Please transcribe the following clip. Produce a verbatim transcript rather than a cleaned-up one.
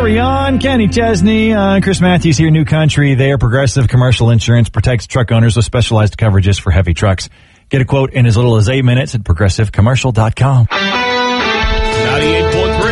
Carry on. Kenny Chesney, uh, Chris Matthews here, New Country. There, Progressive Commercial Insurance protects truck owners with specialized coverages for heavy trucks. Get a quote in as little as eight minutes at progressive commercial dot com. ninety-eight point three